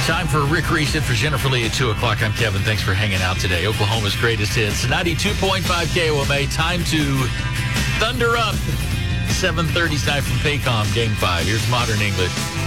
Time for Rick Reese and for Jennifer Lee at 2 o'clock. I'm Kevin. Thanks for hanging out today. Oklahoma's greatest hits. 92.5 KOMA. Time to thunder up. 7:30 tonight from Paycom Game 5. Here's Modern English.